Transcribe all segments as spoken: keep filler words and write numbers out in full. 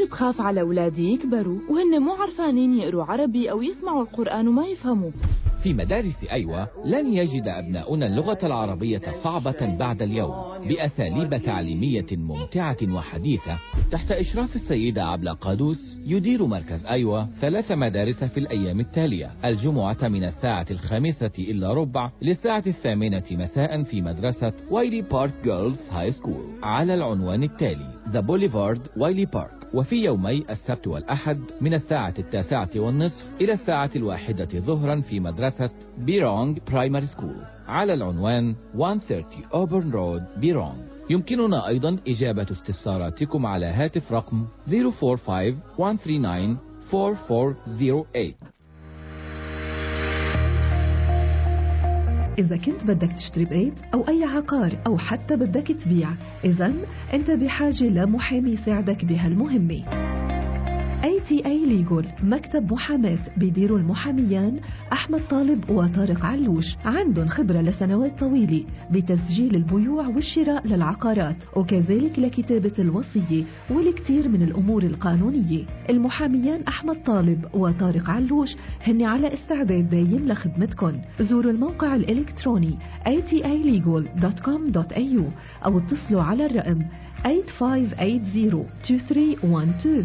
كتير بخاف على أولادي يكبروا وهن مو عرفانين يقروا عربي أو يسمعوا القرآن وما يفهموا. في مدارس أيوة لن يجد أبناؤنا اللغة العربية صعبة بعد اليوم، بأساليب تعليمية ممتعة وحديثة تحت إشراف السيدة عبلة قادوس. يدير مركز أيوة ثلاث مدارس في الأيام التالية: الجمعة من الساعة الخامسة إلا ربع للساعة الثامنة مساء في مدرسة وايلي بارك جيرلز هاي سكول على العنوان التالي: ذا بوليفارد وايلي بارك. وفي يومي السبت والأحد من الساعة التاسعة والنصف إلى الساعة الواحدة ظهرا في مدرسة بيرونغ برايمري سكول على العنوان مئة وثلاثين أوبرن رود بيرونغ. يمكننا أيضا إجابة استفساراتكم على هاتف رقم صفر أربعة خمسة واحد ثلاثة تسعة أربعة أربعة صفر ثمانية. إذا كنت بدك تشتري بيت أو أي عقار أو حتى بدك تبيع، إذن أنت بحاجة لمحامي يساعدك بهالمهمة. إيه تي إيه Legal مكتب محاماة بيديروا المحاميان أحمد طالب وطارق علوش. عندهم خبرة لسنوات طويلة بتسجيل البيوع والشراء للعقارات وكذلك لكتابة الوصية والكثير من الأمور القانونية. المحاميان أحمد طالب وطارق علوش هن على استعداد دايم لخدمتكم. زوروا الموقع الإلكتروني إيه تي إيه ليجل دوت كوم دوت إيه يو أو اتصلوا على الرقم ثمانية خمسة ثمانية صفر اثنين ثلاثة واحد اثنين.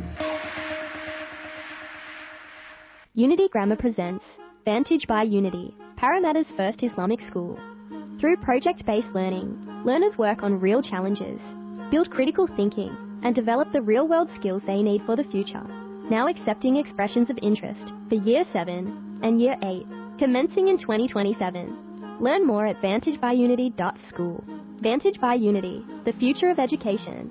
Unity Grammar presents Vantage by Unity, Parramatta's first Islamic school. Through project-based learning, learners work on real challenges, build critical thinking, and develop the real-world skills they need for the future. Now accepting expressions of interest for Year seven and Year eight, commencing in twenty twenty-seven. Learn more at vantage by unity dot school. Vantage by Unity, the future of education.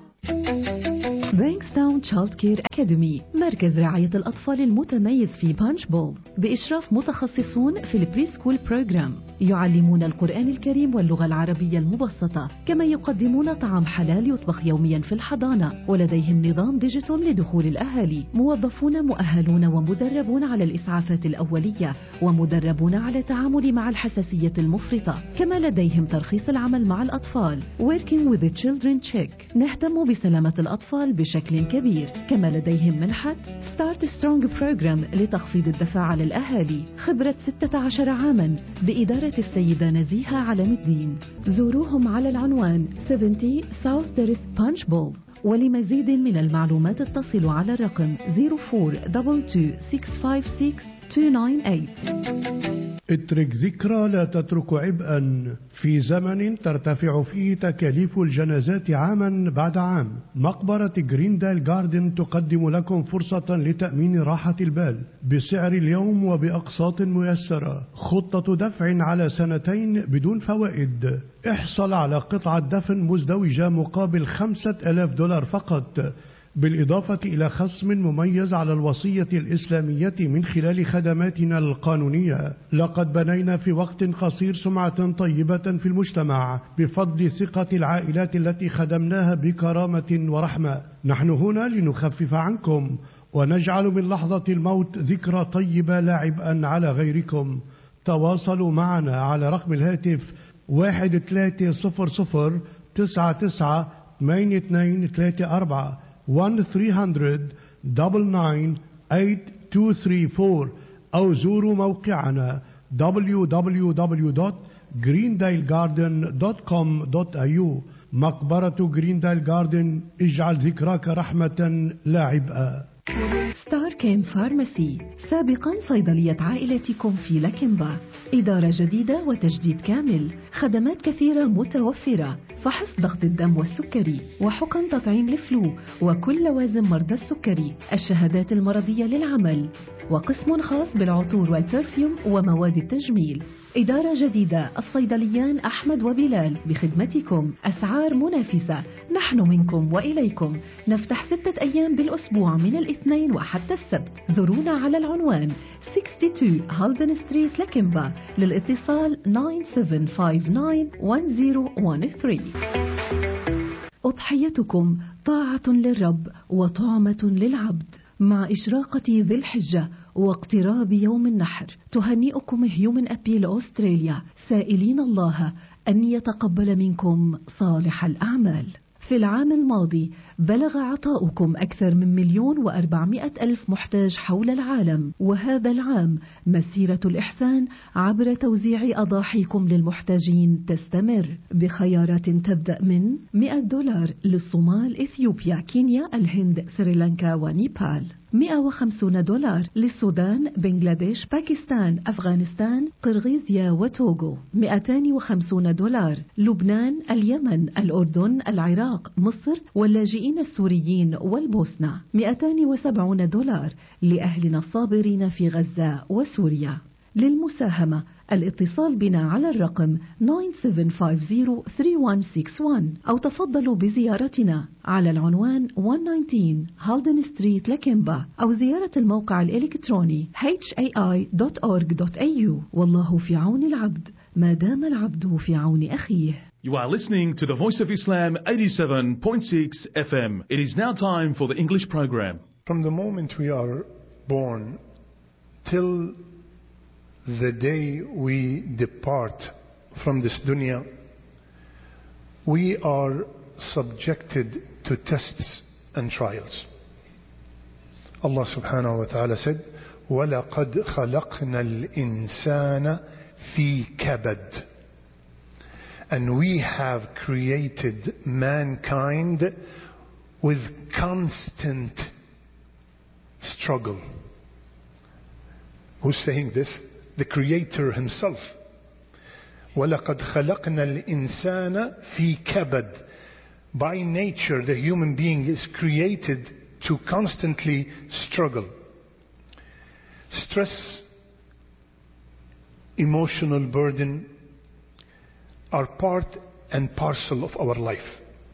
بانكستاون تشايلد كير أكاديمي، مركز رعاية الأطفال المتميز في بانش بول بإشراف متخصصون في البري سكول بروجرام. يعلمون القرآن الكريم واللغة العربية المبسطة، كما يقدمون طعام حلال يطبخ يوميا في الحضانة، ولديهم نظام ديجيتال لدخول الأهالي. موظفون مؤهلون ومدربون على الإسعافات الأولية ومدربون على التعامل مع الحساسية المفرطة، كما لديهم ترخيص العمل مع الأطفال Working with the Children Check. نهتم بسلامة الأطفال بشكل كبير، كما لديهم منحة Start Strong Program لتخفيض الدفع على الأهالي. خبرة ستة عشر عاما بإدارة السيدة نزيهة علم الدين. زوروهم على العنوان سبعين South Terrace Punch Bowl. ولمزيد من المعلومات اتصلوا على الرقم صفر أربعة اثنين ستة خمسة ستة اثنين تسعة ثمانية. اترك ذكرى لا تترك عبئا. في زمن ترتفع فيه تكاليف الجنازات عاما بعد عام، مقبرة جريندال جاردن تقدم لكم فرصة لتأمين راحة البال بسعر اليوم وبأقساط ميسرة. خطة دفع على سنتين بدون فوائد. احصل على قطعة دفن مزدوجة مقابل خمسة آلاف دولار فقط، بالإضافة إلى خصم مميز على الوصية الإسلامية من خلال خدماتنا القانونية. لقد بنينا في وقت قصير سمعة طيبة في المجتمع بفضل ثقة العائلات التي خدمناها بكرامة ورحمة. نحن هنا لنخفف عنكم ونجعل من لحظة الموت ذكرى طيبة لا عبئا على غيركم. تواصلوا معنا على رقم الهاتف واحد ثلاثة صفر صفر تسعة تسعة ثمانية اثنين ثلاثة أربعة واحد ثلاثمئة تسعة تسعة ثمانية اثنين ثلاثة أربعة أو زوروا موقعنا دبليو دبليو دبليو دوت جريندايل جاردن دوت كوم دوت إيه يو. مقبرة جريندايل جاردن، اجعل ذكراك رحمة لا عبئا. ستار كيم فارماسي، سابقا صيدلية عائلتكم في لكمبا. إدارة جديدة وتجديد كامل، خدمات كثيرة متوفرة، فحص ضغط الدم والسكري وحقن تطعيم الفلو وكل لوازم مرضى السكري، الشهادات المرضية للعمل، وقسم خاص بالعطور والبرفيوم ومواد التجميل. إدارة جديدة، الصيدليان أحمد وبلال بخدمتكم، أسعار منافسة. نحن منكم وإليكم، نفتح ستة أيام بالأسبوع من الاثنين وحتى السبت. زورونا على العنوان اثنين وستين هالدن ستريت لكمبا. للاتصال تسعة سبعة خمسة تسعة واحد صفر واحد ثلاثة. أضحيتكم طاعة للرب وطعمة للعبد. مع إشراقة ذي الحجة واقتراب يوم النحر، تهنئكم هيومن أبيل أستراليا، سائلين الله أن يتقبل منكم صالح الأعمال. في العام الماضي بلغ عطاؤكم أكثر من مليون وأربعمائة ألف محتاج حول العالم، وهذا العام مسيرة الإحسان عبر توزيع أضاحيكم للمحتاجين تستمر بخيارات تبدأ من مئة دولار للصومال، إثيوبيا، كينيا، الهند، سريلانكا ونيبال، مئة وخمسين دولار للسودان، بنغلاديش، باكستان، أفغانستان، قرغيزيا وتوغو، مئتين وخمسين دولار لبنان، اليمن، الأردن، العراق، مصر واللاجئين السوريين والبوسنة، مئتين وسبعين دولار لأهلنا الصابرين في غزة وسوريا. للمساهمة الاتصال بنا على الرقم تسعة سبعة خمسة صفر ثلاثة واحد ستة واحد أو تفضلوا بزيارتنا على العنوان مئة وتسعة عشر هالدن ستريت لكيمبا، أو زيارة الموقع الإلكتروني إتش إيه آي دوت أورج دوت إيه يو. والله في عون العبد ما دام العبد في عون أخيه. You are listening to the Voice of Islam eighty-seven point six F M. It is now time for the English program. From the moment we are born till the day we depart from this dunya, we are subjected to tests and trials. Allah subhanahu wa ta'ala said, وَلَقَدْ خَلَقْنَا الْإِنسَانَ فِي كَبَدٍ. And we have created mankind with constant struggle. Who's saying this? The Creator Himself. وَلَقَدْ خَلَقْنَا الْإِنسَانَ فِي كَبَدٍ. By nature, the human being is created to constantly struggle. Stress, emotional burden are part and parcel of our life.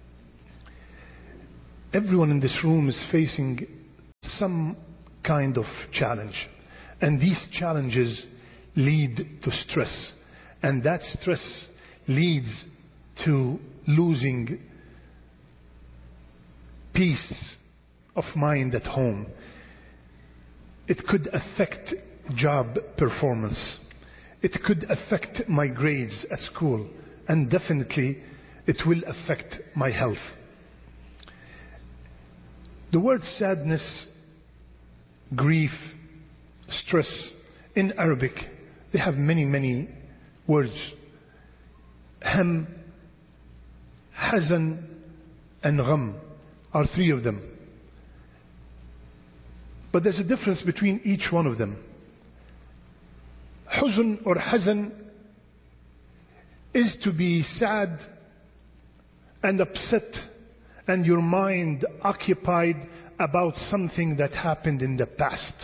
Everyone in this room is facing some kind of challenge, and these challenges lead to stress, and that stress leads to losing peace of mind at home. It could affect job performance. It could affect my grades at school, and definitely it will affect my health. The word sadness, grief, stress in Arabic, they have many, many words. Ham, hazan, and gham are three of them. But there's a difference between each one of them. Huzn or hazan is to be sad and upset and your mind occupied about something that happened in the past.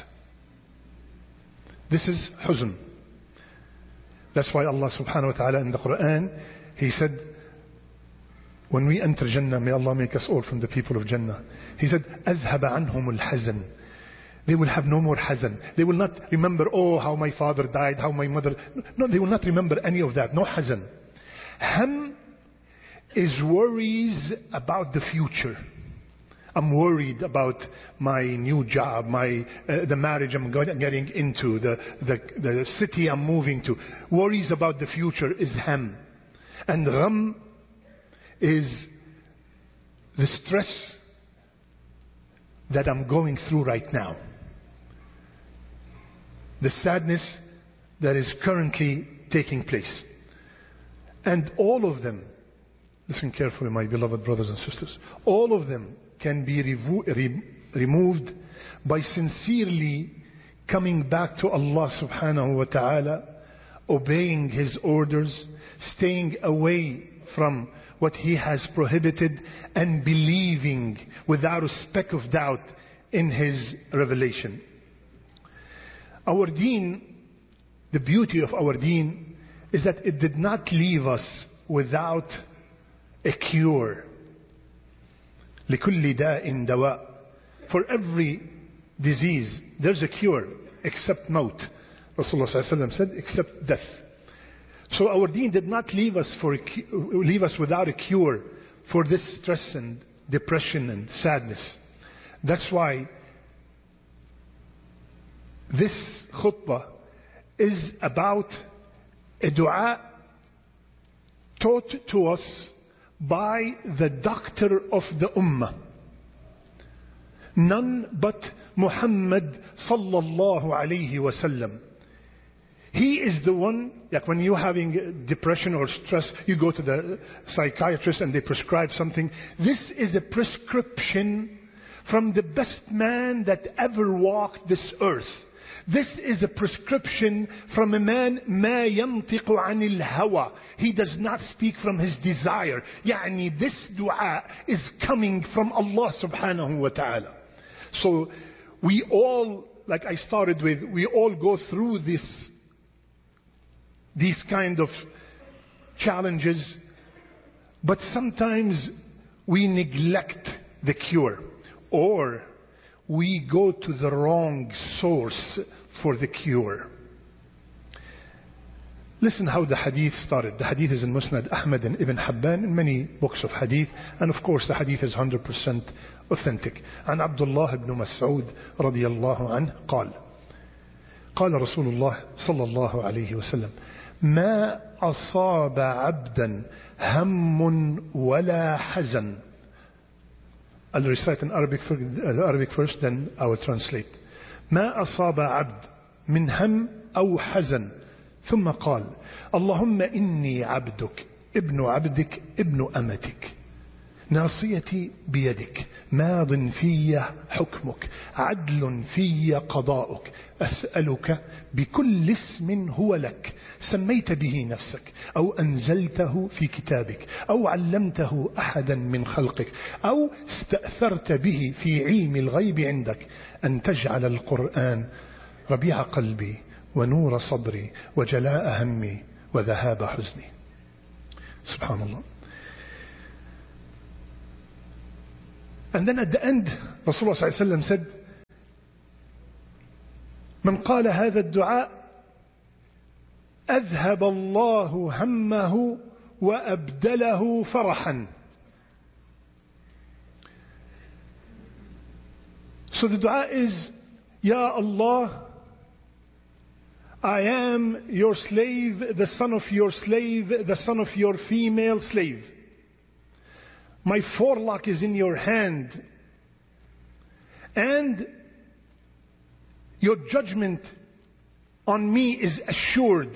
This is huzn. That's why Allah subhanahu wa ta'ala in the Quran, He said, when we enter Jannah, may Allah make us all from the people of Jannah, He said, أَذْهَبَ عَنْهُمُ الْحَزَنِ. They will have no more hazan. They will not remember, oh, how my father died, how my mother... No, they will not remember any of that. No hazan. Ham is worries about the future. I'm worried about my new job, my uh, the marriage I'm getting into, the, the, the city I'm moving to. Worries about the future is ham. And gham is the stress that I'm going through right now. The sadness that is currently taking place. And all of them, listen carefully my beloved brothers and sisters, all of them can be revo- re- removed by sincerely coming back to Allah subhanahu wa ta'ala, obeying His orders, staying away from what He has prohibited, and believing without a speck of doubt in His revelation. Our deen, the beauty of our deen is that it did not leave us without a cure. لِكُلِّ دَاءٍ دَوَاءٍ. For every disease, there's a cure, except maut. Rasulullah sallallahu alaihi wasallam said, except death. So our deen did not leave us, for a, leave us without a cure for this stress and depression and sadness. That's why this khutbah is about a dua taught to us by the doctor of the Ummah. None but Muhammad sallallahu alayhi wasallam. He is the one, like when you're having depression or stress, you go to the psychiatrist and they prescribe something. This is a prescription from the best man that ever walked this earth. This is a prescription from a man ما ينطق عن الهوى. He does not speak from his desire. يعني this dua is coming from Allah subhanahu wa ta'ala. So we all, like I started with, we all go through this, these kind of challenges, but sometimes we neglect the cure, or we go to the wrong source for the cure. Listen how the hadith started. The hadith is in Musnad Ahmad and Ibn Habban and many books of hadith, and of course the hadith is one hundred percent authentic. عن عبد الله بن مسعود رضي الله عنه قال قال رسول الله صلى الله عليه وسلم ما أصاب عبدا هم ولا حزن. I'll recite in Arabic, Arabic first, then I will translate. ما أصاب عبد من هم أو حزن ثم قال اللهم إني عبدك ابن عبدك ابن أمتك ناصيتي بيدك ماض في حكمك عدل في قضاؤك أسألك بكل اسم هو لك سميت به نفسك أو أنزلته في كتابك أو علمته أحدا من خلقك أو استأثرت به في علم الغيب عندك أن تجعل القرآن ربيع قلبي ونور صدري وجلاء همي وذهاب حزني. سبحان الله. And then at the end, Rasulullah صلى الله عليه وسلم said, من قال هذا الدعاء أذهب الله همه وأبدله فرحا. So the dua is, Ya Allah, I am your slave, the son of your slave, the son of your female slave. My forelock is in your hand, and your judgment on me is assured.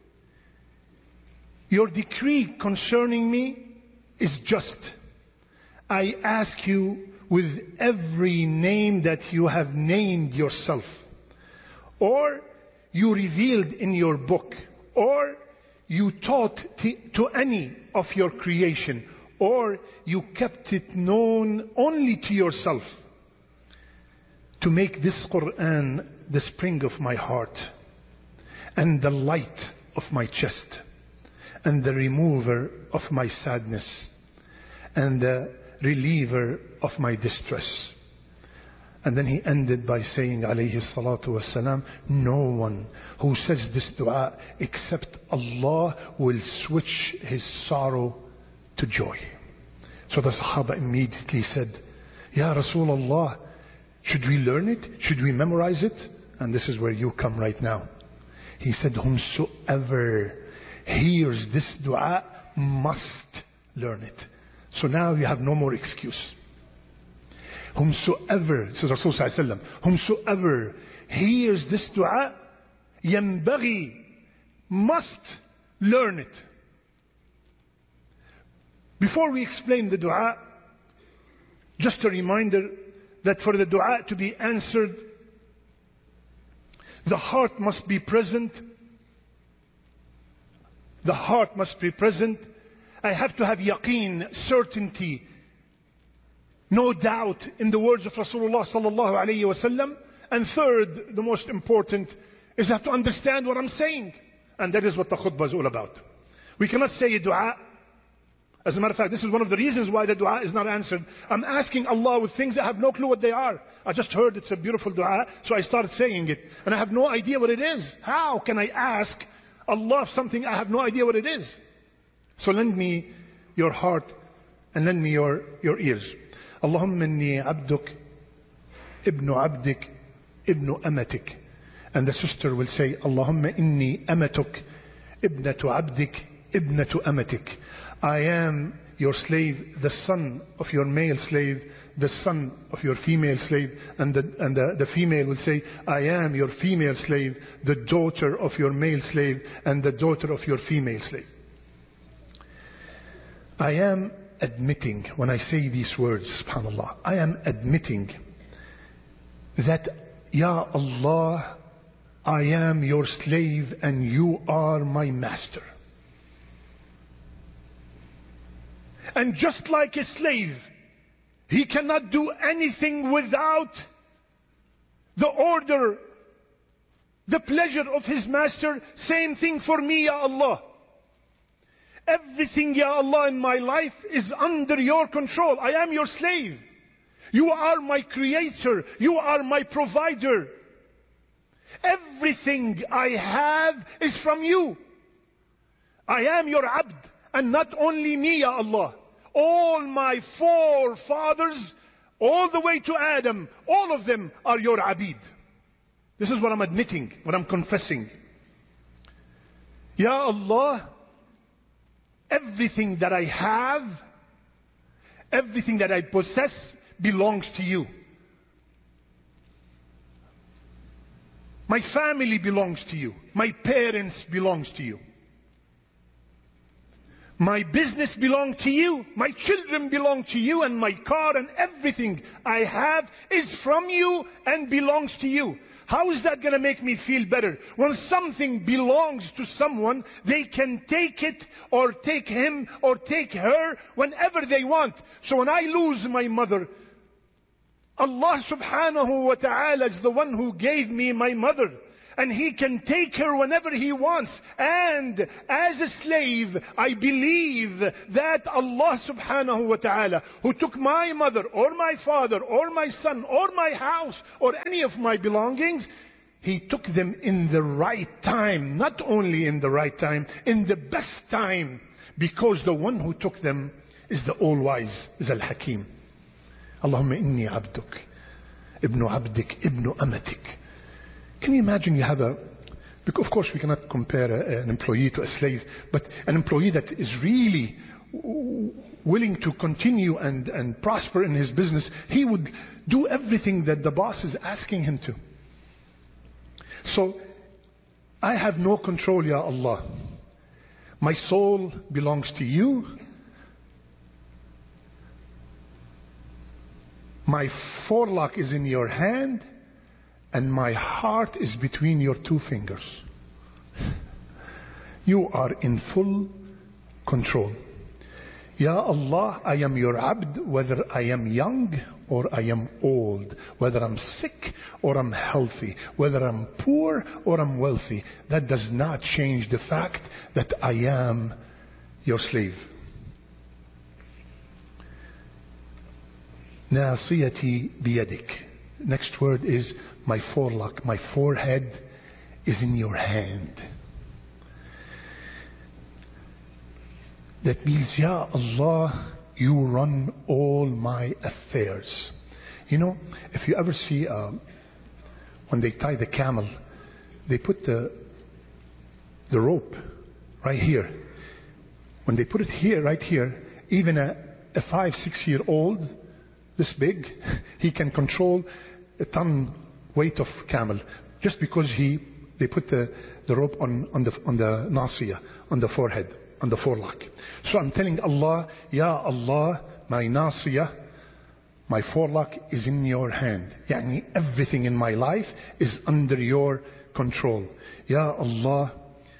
Your decree concerning me is just. I ask you with every name that you have named yourself, or you revealed in your book, or you taught to any of your creation, or you kept it known only to yourself, to make this Quran the spring of my heart and the light of my chest and the remover of my sadness and the reliever of my distress. And then he ended by saying, alayhi salatu wassalam, no one who says this dua except Allah will switch his sorrow to joy. So the Sahaba immediately said, Ya Rasulullah, should we learn it? Should we memorize it? And this is where you come right now. He said, whomsoever hears this dua must learn it. So now you have no more excuse. Whomsoever, says Rasul sallallahu alaihi wasallam, whomsoever hears this dua, ينبغي, must learn it. Before we explain the dua, just a reminder that for the dua to be answered, the heart must be present. The heart must be present. I have to have yaqeen, certainty, no doubt in the words of Rasulullah sallallahu alayhi wa sallam. And third, the most important, is I have to understand what I'm saying. And that is what the khutbah is all about. We cannot say a dua. As a matter of fact, this is one of the reasons why the dua is not answered. I'm asking Allah with things I have no clue what they are. I just heard it's a beautiful dua, so I started saying it. And I have no idea what it is. How can I ask Allah something I have no idea what it is? So lend me your heart and lend me your, your ears. Allahumma inni abduk, ibnu abdik, ibnu amatik. And the sister will say, Allahumma inni amatuk, ibnatu abdik, ibnatu amatik. I am your slave, the son of your male slave, the son of your female slave, and, the, and the, the female will say, I am your female slave, the daughter of your male slave, and the daughter of your female slave. I am admitting, when I say these words, subhanAllah, I am admitting that, Ya Allah, I am your slave and you are my master. And just like a slave, he cannot do anything without the order, the pleasure of his master. Same thing for me, Ya Allah. Everything, Ya Allah, in my life is under your control. I am your slave. You are my creator. You are my provider. Everything I have is from you. I am your abd. And not only me, Ya Allah. All my forefathers, all the way to Adam, all of them are your abid. This is what I'm admitting, what I'm confessing. Ya Allah, everything that I have, everything that I possess belongs to you. My family belongs to you. My parents belongs to you. My business belongs to you. My children belong to you. And my car and everything I have is from you and belongs to you. How is that going to make me feel better? When something belongs to someone, they can take it or take him or take her whenever they want. So when I lose my mother, Allah subhanahu wa ta'ala is the one who gave me my mother. And He can take her whenever He wants. And as a slave, I believe that Allah subhanahu wa ta'ala, who took my mother or my father or my son or my house or any of my belongings, He took them in the right time. Not only in the right time, in the best time. Because the one who took them is the all-wise, is Al-Hakim. Allahumma inni abduk, ibnu abdik, ibnu amatik. Can you imagine you have a, because of course we cannot compare a, an employee to a slave, but an employee that is really willing to continue and, and prosper in his business, he would do everything that the boss is asking him to. So, I have no control, Ya Allah. My soul belongs to you. My forelock is in your hand. And my heart is between your two fingers. You are in full control. Ya Allah, I am your abd, whether I am young or I am old, whether I'm sick or I'm healthy, whether I'm poor or I'm wealthy. That does not change the fact that I am your slave. Nasiyati biyadik. Next word is my forelock, my forehead is in your hand. That means, Ya Allah, you run all my affairs. You know, if you ever see, uh, when they tie the camel, they put the, the rope right here. When they put it here, right here, even a, a five, six year old, this big, he can control a ton weight of camel, just because he they put the, the rope on, on the on the nasiya, on the forehead, on the forelock. So I'm telling Allah, Ya Allah, my nasiya, my forelock is in your hand. Yani everything in my life is under your control. Ya Allah,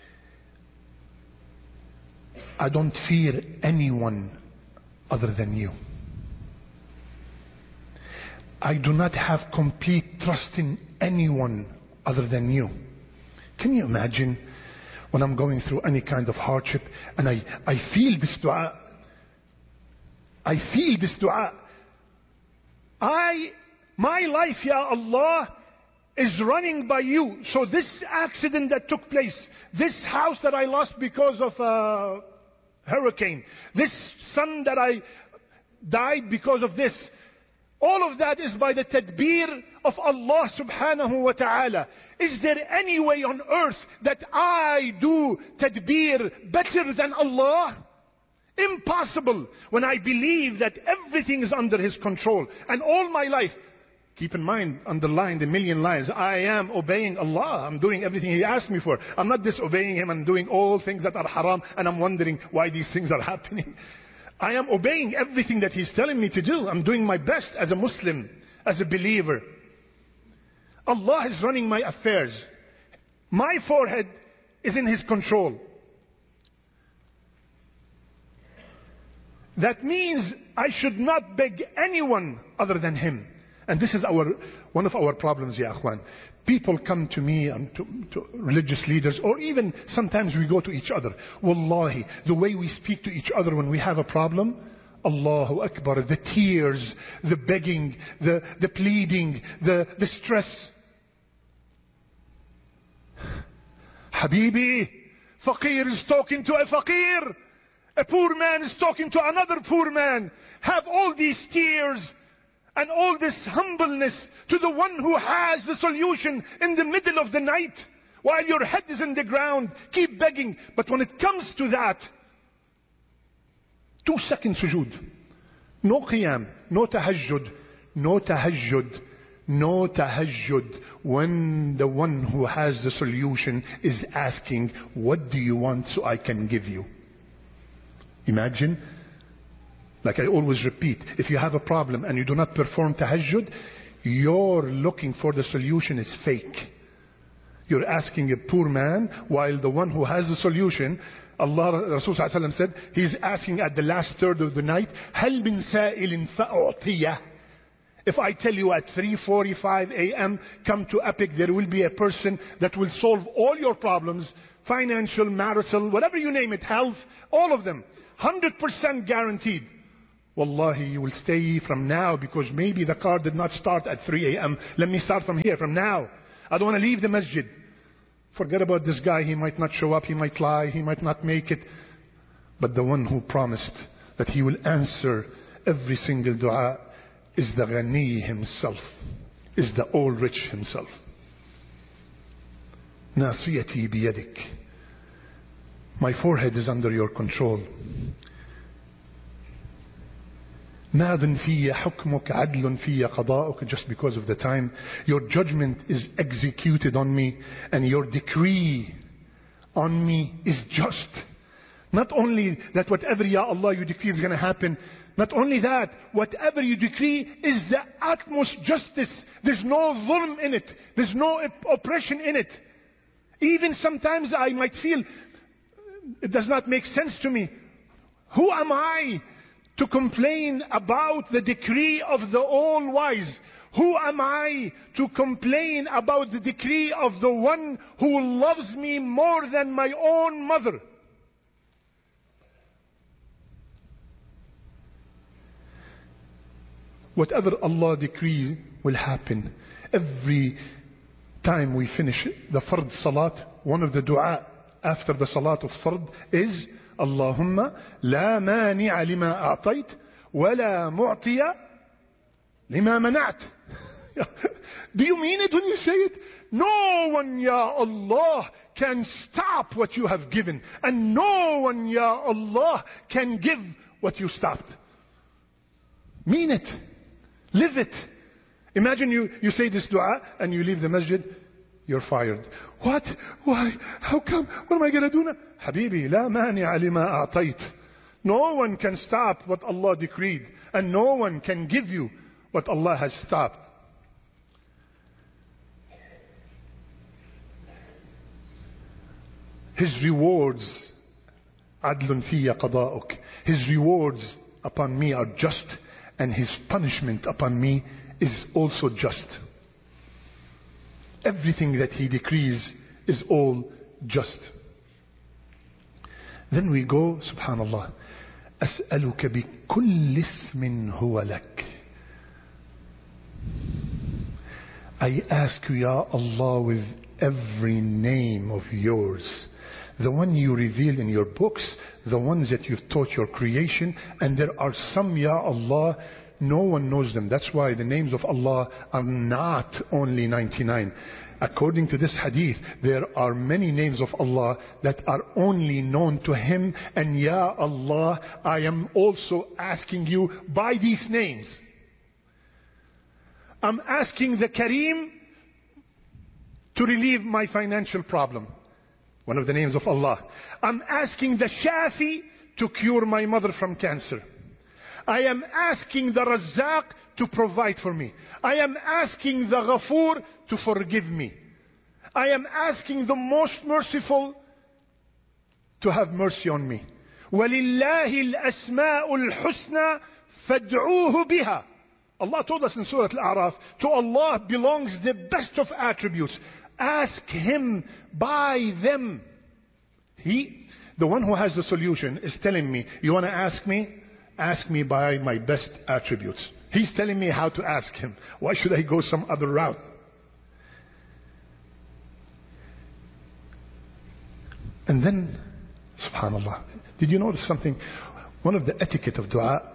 I don't fear anyone other than you. I do not have complete trust in anyone other than you. Can you imagine when I'm going through any kind of hardship and I, I feel this dua. I feel this dua. I, my life, Ya Allah, is running by you. So this accident that took place, this house that I lost because of a hurricane, this son that I died because of this, all of that is by the tadbir of Allah subhanahu wa ta'ala. Is there any way on earth that I do tadbir better than Allah? Impossible. When I believe that everything is under His control, and all my life, keep in mind, underline the million lines, I am obeying Allah. I'm doing everything He asked me for. I'm not disobeying Him and doing all things that are haram, and I'm wondering why these things are happening. I am obeying everything that He's telling me to do. I'm doing my best as a Muslim, as a believer. Allah is running my affairs. My forehead is in His control. That means I should not beg anyone other than Him. And this is our one of our problems, ya akhwan. People come to me and to, to religious leaders, or even sometimes we go to each other. Wallahi, the way we speak to each other when we have a problem, Allahu Akbar, the tears, the begging, the, the pleading, the, the stress. Habibi, faqir is talking to a faqir. A poor man is talking to another poor man. Have all these tears and all this humbleness to the one who has the solution in the middle of the night while your head is in the ground. Keep begging. But when it comes to that, two second sujood, no qiyam, no tahajjud, no tahajjud, no tahajjud, when the one who has the solution is asking, what do you want so I can give you? Imagine, like I always repeat, if you have a problem and you do not perform tahajjud, you're looking for the solution is fake. You're asking a poor man while the one who has the solution, Allah, Rasul Sallallahu Alaihi Wasallam said, he's asking at the last third of the night, هَلْ مِن سَائِلٍ فَأُعْطِيَهُ. If I tell you at three forty-five a m, come to Epic, there will be a person that will solve all your problems, financial, marital, whatever you name it, health, all of them. one hundred percent guaranteed. Wallahi, you will stay from now because maybe the car did not start at three a m Let me start from here, from now. I don't want to leave the masjid. Forget about this guy. He might not show up. He might lie. He might not make it. But the one who promised that He will answer every single dua is the Ghani Himself, is the all rich Himself. Nasiyati biyadik. My forehead is under your control. ماضٍ في حكمك عدل في قضاؤك. Just because of the time, your judgment is executed on me and your decree on me is just. Not only that whatever Ya Allah you decree is going to happen, not only that, whatever you decree is the utmost justice. There's no dhulm in it. There's no oppression in it. Even sometimes I might feel it does not make sense to me. Who am I to complain about the decree of the All-Wise? Who am I to complain about the decree of the one who loves me more than my own mother? Whatever Allah decree will happen. Every time we finish the Fard Salat, one of the dua after the Salat of Fard is Allahumma la mani'a lima a'tayt wa la mu'tiya lima mana'at. Do you mean it when you say it? No one, Ya Allah, can stop what you have given, and no one, Ya Allah, can give what you stopped. Mean it. Live it. Imagine you, you say this dua and you leave the masjid, you're fired. What? Why? How come? What am I going to do now? Habibi, la mani'a lima a'tayt. No one can stop what Allah decreed, and no one can give you what Allah has stopped. His rewards, adlun fiyya qada'uk. His rewards upon me are just, and His punishment upon me is also just. Everything that He decrees is all just. Then we go, subhanallah, أسألك بكل اسم هو لك. I ask you, Ya Allah, with every name of yours. The one you reveal in your books, the ones that you've taught your creation, and there are some, Ya Allah, No one knows them. That's why the names of Allah are not only ninety-nine. According to this hadith, there are many names of Allah that are only known to Him. And Ya Allah, I am also asking you by these names. I'm asking the Kareem to relieve my financial problem. One of the names of Allah. I'm asking the Shafi to cure my mother from cancer. I am asking the Razzaq to provide for me. I am asking the Ghafoor to forgive me. I am asking the most merciful to have mercy on me. وَلِلَّهِ الْأَسْمَاءُ الْحُسْنَى فَادْعُوهُ بِهَا. Allah told us in Surah Al-A'raf, to Allah belongs the best of attributes. Ask Him by them. He, the one who has the solution, is telling me, you want to ask me? Ask me by my best attributes. He's telling me how to ask Him. Why should I go some other route? And then, subhanallah, did you notice something? One of the etiquette of dua,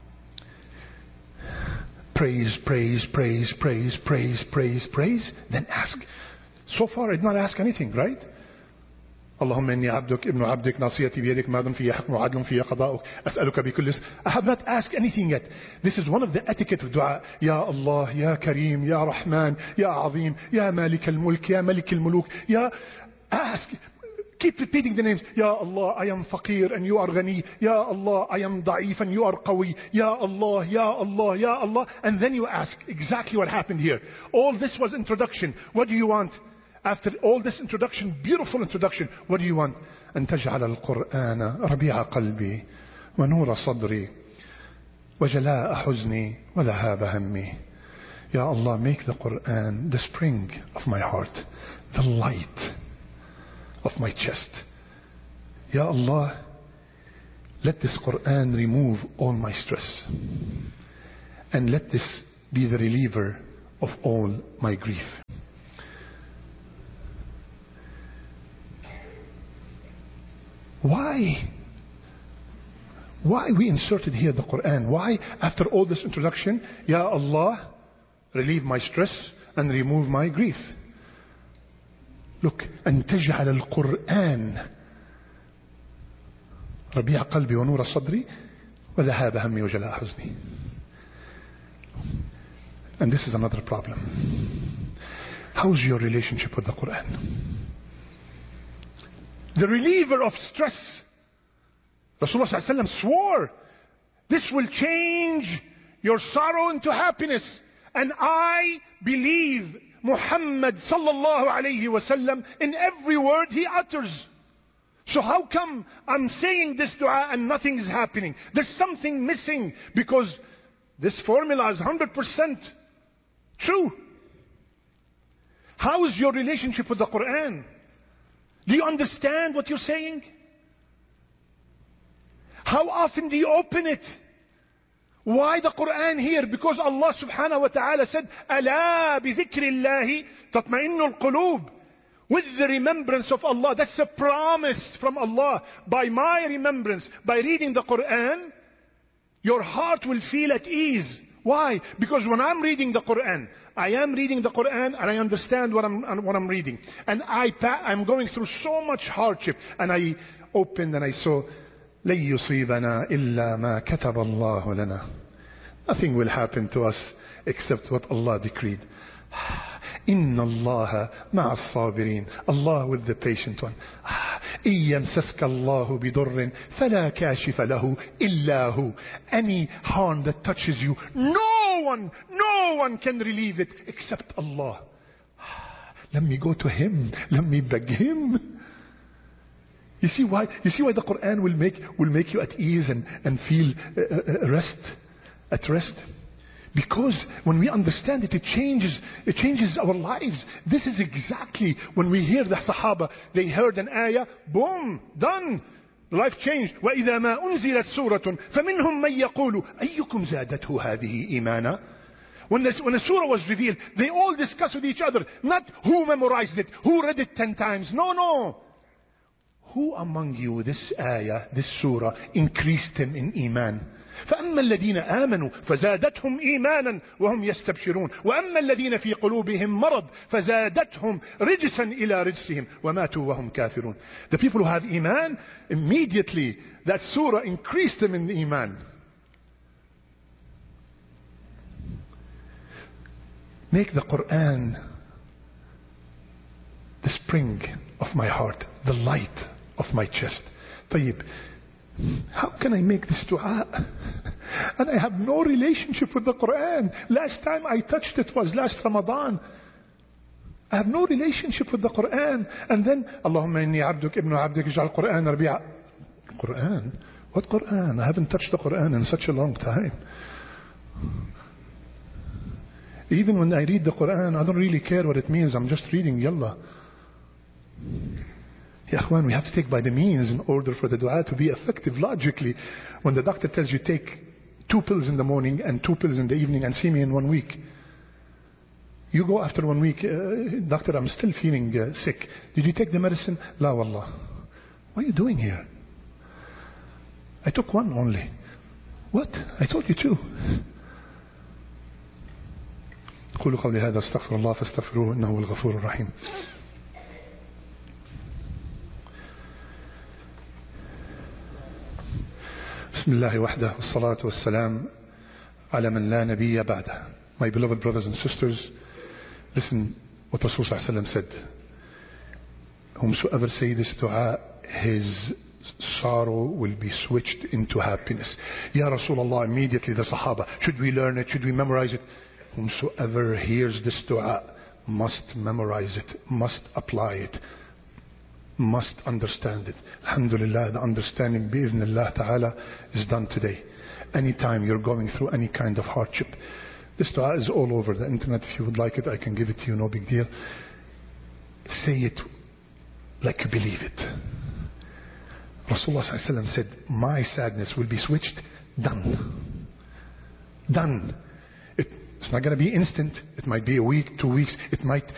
praise, praise, praise, praise, praise, praise, praise, then ask. So far I did not ask anything, right? اللهم إني عبدك ابن عبدك ناصيتي بيدك ماض في حكم وعدل في قضاؤك أسألك بكل اسم. I have not asked anything yet. This is one of the etiquette of dua. Ya Allah, Ya Kareem, Ya Rahman, Ya Azim, Ya Malik al-Mulk, Ya Malik al-Muluk, Ya... Ask. Keep repeating the names. Ya Allah, I am faqir and you are ghani. Ya Allah, I am da'if and you are qawi. Ya Allah, Ya Allah, Ya Allah. And then you ask exactly what happened here. All this was introduction. What do you want? After all this introduction, beautiful introduction, what do you want? أن تجعل القرآن ربيع قلبي ونور صدري وجلاء حزني وذهاب همي. Ya Allah, make the Quran the spring of my heart, the light of my chest. Ya Allah, let this Quran remove all my stress. And let this be the reliever of all my grief. Why? Why we inserted here the Quran? Why, after all this introduction, Ya Allah, relieve my stress and remove my grief? Look, أن تجعل القرآن ربيع قلبي ونور صدري وذهاب همي وجلاء حزني. And this is another problem. How's your relationship with the Quran? The reliever of stress. Rasulullah sallallahu alaihi wasallam swore, this will change your sorrow into happiness. And I believe Muhammad sallallahu alayhi wasallam in every word he utters. So how come I'm saying this dua and nothing is happening? There's something missing, because this formula is one hundred percent true. How is your relationship with the Quran? Do you understand what you're saying? How often do you open it? Why the Quran here? Because Allah subhanahu wa ta'ala said, أَلَا بِذِكْرِ اللَّهِ تَطْمَئِنُّ الْقُلُوبِ. With the remembrance of Allah. That's a promise from Allah. By my remembrance, by reading the Quran, your heart will feel at ease. Why? Because when I'm reading the Quran, I am reading the Quran and I understand what I'm, what I'm reading. And I, I'm going through so much hardship. And I opened and I saw, لَن يُصِيبَنَا إِلَّا مَا كَتَبَ اللَّهُ لَنَا. Nothing will happen to us except what Allah decreed. إِنَّ اللَّهَ مَعَ الصَّابِرِينَ. Allah with the patient one. إِن يَمْسَسْكَ اللَّهُ بِضُرٍّ فَلَا كَاشِفَ لَهُ إِلَّا هُ. Any harm that touches you, no one, no one can relieve it except Allah. Let me go to Him. Let me beg Him. You see why? You see why the Quran will make will make you at ease and and feel uh, uh, rest, at rest. Because when we understand it, it changes, it changes our lives. This is exactly when we hear the Sahaba, they heard an ayah, boom, done. Life changed. وَإِذَا مَا أُنزِلَتْ سُورَةٌ فَمِنْهُمْ مَنْ يَقُولُ أَيُّكُمْ زَادَتْهُ هَذِهِ إِيمَانًا. When, this, when the surah was revealed, they all discussed with each other, not who memorized it, who read it ten times. No, no. Who among you, this ayah, this surah, increased him in iman? فأما الذين آمنوا فزادتهم إيمانا وهم يستبشرون وأما الذين في قلوبهم مرض فزادتهم رجسا إلى رجسهم وماتوا وهم كافرون. The people who have Iman, immediately that surah increased them in the Iman. Make the Quran the spring of my heart, the light of my chest. طيب, how can I make this dua? And I have no relationship with the Quran. Last time I touched it was last Ramadan. I have no relationship with the Quran. And then, Allahumma inni abduk ibnu abdik ij'al Quran rabi'a. Quran? What Quran? I haven't touched the Quran in such a long time. Even when I read the Quran, I don't really care what it means. I'm just reading, yallah. Ya Akhwan, we have to take by the means in order for the dua to be effective logically. When the doctor tells you take two pills in the morning and two pills in the evening and see me in one week, you go after one week, uh, doctor, I'm still feeling uh, sick. Did you take the medicine? La wallah. What are you doing here? I took one only. What? I told you two. قولوا قولي هذا استغفر الله فاستغفروه إنه هو الغفور الرحيم. بسم الله وحده والصلاة والسلام على من لا نبي بعده. My beloved brothers and sisters, listen what Rasul sallallahu alaihi wasallam said. Whomsoever say this dua, his sorrow will be switched into happiness. Ya Rasulullah, immediately the Sahaba, should we learn it? Should we memorize it? Whomsoever hears this dua must memorize it, must apply it, must understand it. Alhamdulillah, the understanding bi'idhnillah ta'ala is done today. Anytime you're going through any kind of hardship, this dua is all over the internet. If you would like it, I can give it to you, no big deal. Say it like you believe it. Rasulullah sallallahu alaihi wasallam said, my sadness will be switched. Done. Done. It, it's not going to be instant. It might be a week, two weeks. It might